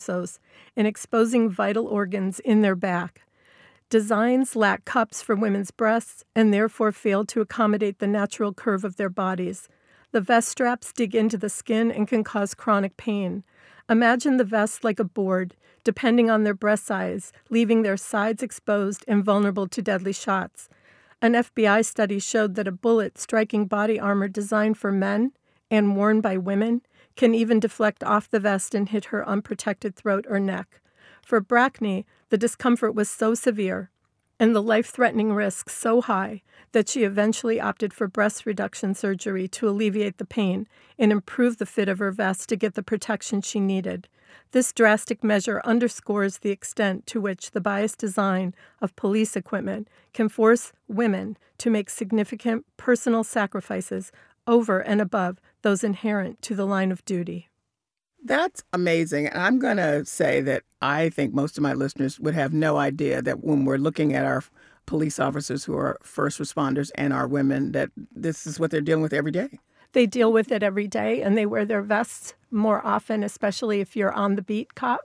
torsos and exposing vital organs in their back. Designs lack cups for women's breasts and therefore fail to accommodate the natural curve of their bodies. The vest straps dig into the skin and can cause chronic pain. Imagine the vest like a board, depending on their breast size, leaving their sides exposed and vulnerable to deadly shots. An FBI study showed that a bullet striking body armor designed for men and worn by women can even deflect off the vest and hit her unprotected throat or neck. For Brackney, the discomfort was so severe and the life-threatening risk so high that she eventually opted for breast reduction surgery to alleviate the pain and improve the fit of her vest to get the protection she needed. This drastic measure underscores the extent to which the biased design of police equipment can force women to make significant personal sacrifices over and above those inherent to the line of duty. That's amazing. And I'm going to say that I think most of my listeners would have no idea that when we're looking at our police officers who are first responders and our women, that this is what they're dealing with every day. They deal with it every day, and they wear their vests more often, especially if you're on the beat cop,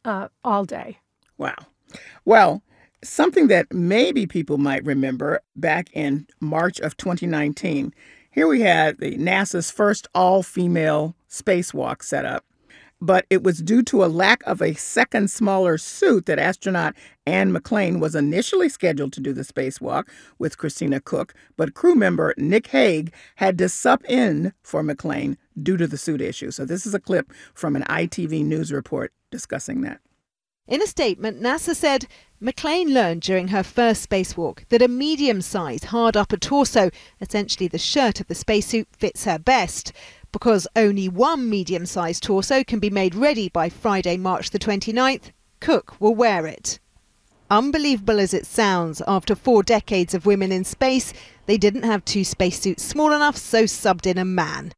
all day. Wow. Well, something that maybe people might remember back in March of 2019, here we had the NASA's first all-female spacewalk set up. But it was due to a lack of a second smaller suit that astronaut Anne McClain was initially scheduled to do the spacewalk with Christina Koch, but crew member Nick Hague had to sub in for McClain due to the suit issue. So this is a clip from an ITV News report discussing that. In a statement, NASA said McClain learned during her first spacewalk that a medium-sized hard upper torso, essentially the shirt of the spacesuit, fits her best. Because only one medium-sized torso can be made ready by Friday, March the 29th, Cook will wear it. Unbelievable as it sounds, after 4 decades of women in space, they didn't have 2 spacesuits small enough, so subbed in a man.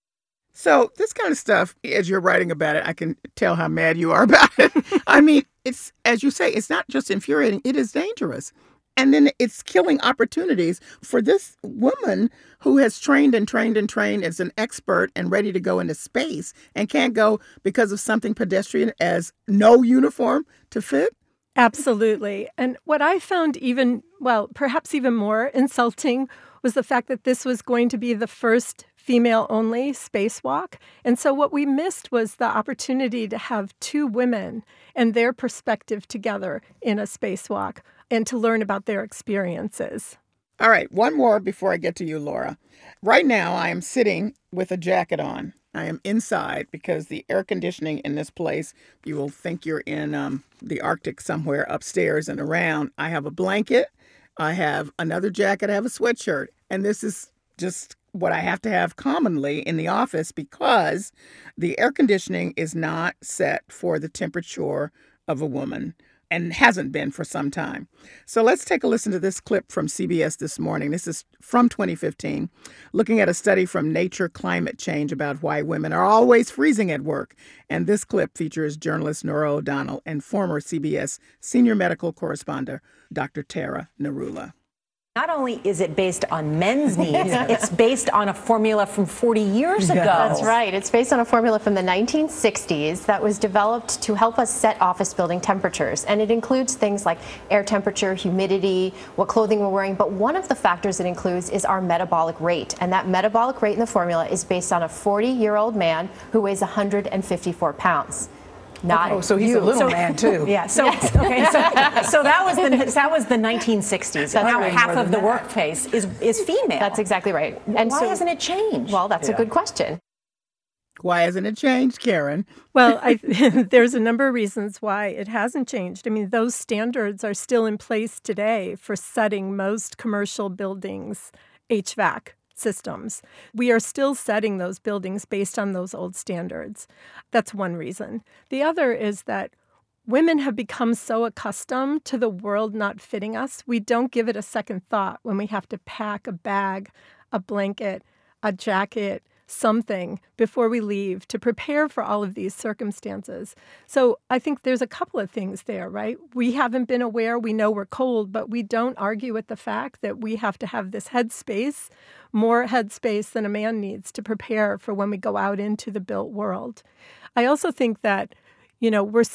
So this kind of stuff, as you're writing about it, I can tell how mad you are about it. I mean, it's, as you say, it's not just infuriating, it is dangerous. And then it's killing opportunities for this woman who has trained and trained and trained as an expert and ready to go into space and can't go because of something pedestrian as no uniform to fit. Absolutely. And what I found perhaps even more insulting was the fact that this was going to be the first female-only spacewalk. And so what we missed was the opportunity to have 2 women and their perspective together in a spacewalk and to learn about their experiences. All right, one more before I get to you, Laura. Right now, I am sitting with a jacket on. I am inside because the air conditioning in this place, you will think you're in the Arctic somewhere upstairs and around. I have a blanket. I have another jacket. I have a sweatshirt. And this is just what I have to have commonly in the office because the air conditioning is not set for the temperature of a woman and hasn't been for some time. So let's take a listen to this clip from CBS This Morning. This is from 2015, looking at a study from Nature Climate Change about why women are always freezing at work. And this clip features journalist Norah O'Donnell and former CBS senior medical correspondent Dr. Tara Narula. Not only is it based on men's needs, it's based on a formula from 40 years ago. That's right. It's based on a formula from the 1960s that was developed to help us set office building temperatures. And it includes things like air temperature, humidity, what clothing we're wearing. But one of the factors it includes is our metabolic rate. And that metabolic rate in the formula is based on a 40-year-old man who weighs 154 pounds. So he's a little man too. Yeah. So yes. Okay. So that was the 1960s. Now half of the workplace is female. That's exactly right. And why hasn't it changed? Well, that's a good question. Why hasn't it changed, Karen? Well, there's a number of reasons why it hasn't changed. I mean, those standards are still in place today for setting most commercial buildings HVAC systems. We are still setting those buildings based on those old standards. That's one reason. The other is that women have become so accustomed to the world not fitting us, we don't give it a second thought when we have to pack a bag, a blanket, a jacket, something before we leave to prepare for all of these circumstances. So I think there's a couple of things there, right? We haven't been aware. We know we're cold, but we don't argue with the fact that we have to have this headspace, more headspace than a man needs to prepare for when we go out into the built world. I also think that, we're